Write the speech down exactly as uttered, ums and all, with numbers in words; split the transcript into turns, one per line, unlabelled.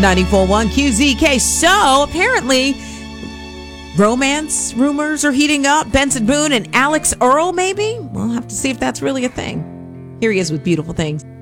ninety-four point one Q Z K. So apparently, romance rumors are heating up. Benson Boone and Alex Earl, maybe? We'll have to see if that's really a thing. Here he is with Beautiful Things.